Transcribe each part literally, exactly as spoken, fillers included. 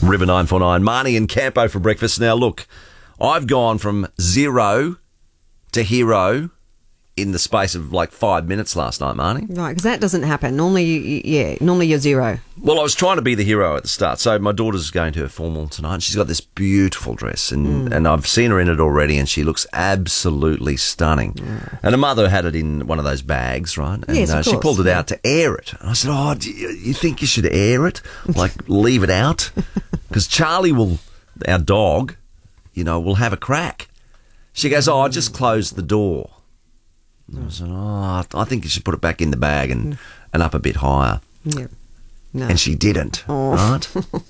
River nine four nine. Marnie and Campo for breakfast. Now, look, I've gone from zero to hero in the space of like five minutes last night, Marnie. Right, because that doesn't happen. Normally, you, yeah, normally you're zero. Well, I was trying to be the hero at the start. So my daughter's going to her formal tonight. And she's got this beautiful dress, and, mm. and I've seen her in it already, and she looks absolutely stunning. Yeah. And her mother had it in one of those bags, right? And yes, of uh, she pulled it yeah. out to air it. And I said, oh, do you, you think you should air it? Like, leave it out? Because Charlie will, our dog, you know, will have a crack. She goes, oh, I just closed the door. I said, oh, I think you should put it back in the bag and, and up a bit higher. Yeah. No. And she didn't, oh. right?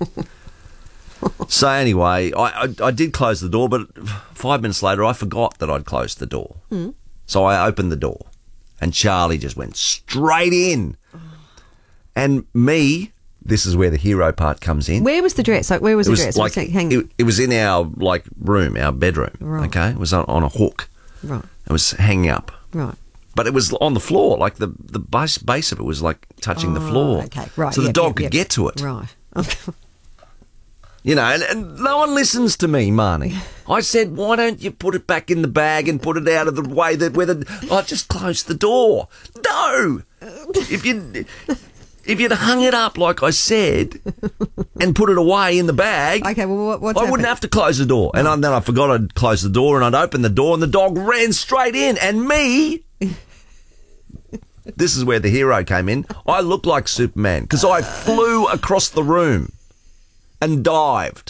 So anyway, I, I I did close the door, but five minutes later I forgot that I'd closed the door. Mm. So I opened the door and Charlie just went straight in. Oh. And me, this is where the hero part comes in. Where was the dress? Like, where was it the was dress? like, it, it, it was in our like room, our bedroom, right. okay? It was on, on a hook. Right. It was hanging up. Right. But it was on the floor, like the, the base base of it was like touching oh, the floor. Okay, right. So the yep, dog yep, could yep. get to it. Right. Okay. You know, and, and no one listens to me, Marnie. I said, why don't you put it back in the bag and put it out of the way that where the I just closed the door. No. If you if you'd hung it up like I said and put it away in the bag, okay, well, what, what's I happened? wouldn't have to close the door. And I, then I forgot I'd close the door, and I'd open the door, and the dog ran straight in. And me, this is where the hero came in. I looked like Superman because I flew across the room and dived.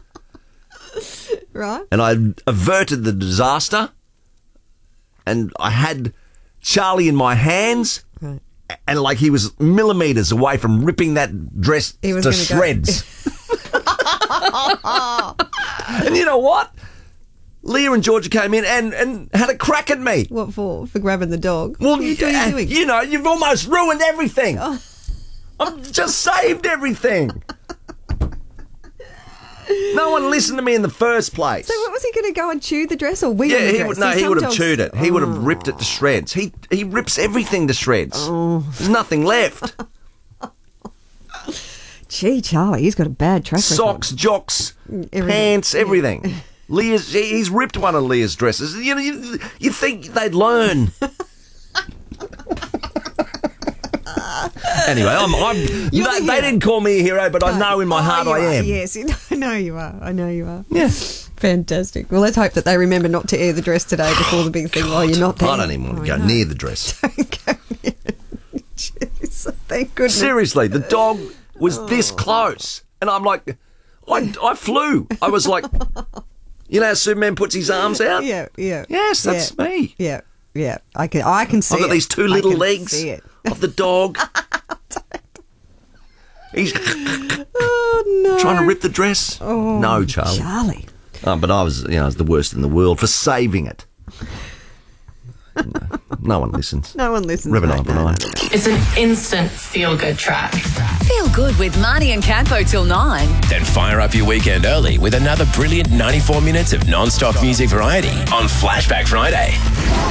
Right. And I averted the disaster, and I had Charlie in my hands. Right. And like he was millimetres away from ripping that dress to shreds. And you know what? Leah and Georgia came in and, and had a crack at me. What for? For grabbing the dog? Well, what are you, you, what are you doing? You know, you've almost ruined everything. Oh. I've just saved everything. No one listened to me in the first place. So what was he going to go and chew the dress or wheel yeah, the he dress? would, no, See, he would have dogs... chewed it. He oh. would have ripped it to shreds. He he rips everything to shreds. Oh. There's nothing left. Gee, Charlie, he's got a bad track record. Socks, jocks, everything. Pants, everything. Yeah. Leah's, he's ripped one of Leah's dresses. You know, you, you think they'd learn. Anyway, I'm, I'm, they, the they didn't call me a hero, but I know in my oh, heart I am. Yes, I know you are. I know you are. Yes. Fantastic. Well, let's hope that they remember not to air the dress today before the big thing. God, while you're not there. I don't even want to oh, go no. near the dress. Don't go near it. Jeez, thank goodness. Seriously, the dog was oh. this close, and I'm like, I, I flew. I was like, you know how Superman puts his arms out? Yeah, yeah. Yes, that's yeah, me. Yeah, yeah. I can, I can see it. I've got it. these two little legs of the dog. He's oh, no. trying to rip the dress. Oh, no, Charlie. Charlie. Oh, but I was, you know, I was the worst in the world for saving it. No, no one listens. No one listens. River nine four nine. It's an instant feel-good track. Feel good with Marnie and Campo till nine. Then fire up your weekend early with another brilliant ninety-four minutes of non-stop music variety on Flashback Friday.